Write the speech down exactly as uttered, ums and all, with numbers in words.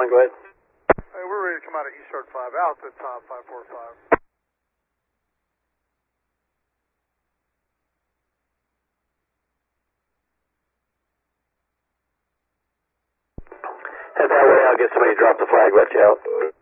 go ahead. Hey, we're ready to come out of East Yard five, out to top five four five. Head that way, I'll get somebody to drop the flag, let you out.